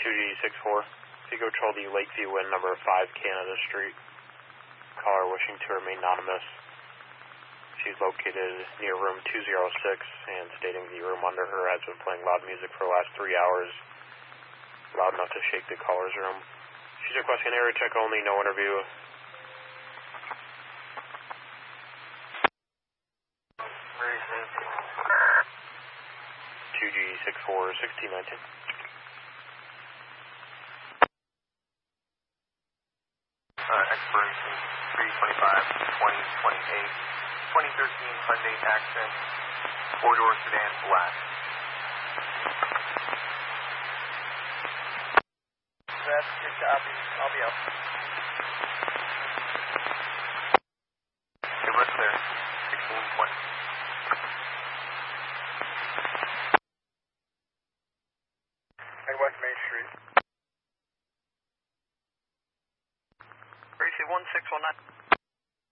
2G64. If you go patrol the Lakeview Wind number 5 Canada Street. Caller wishing to remain anonymous. She's located near room 206 and stating the room under her has been playing loud music for the last 3 hours. Loud enough to shake the caller's room. She's requesting an area check only, no interview. Where is it? 2G64, 1619. Expiration 3/25/2028. 2013 Hyundai Accent, 4-door sedan, black. That's your copy. I'll be out. Okay, we're clear. 1620. And West Main Street. Gracie 1619.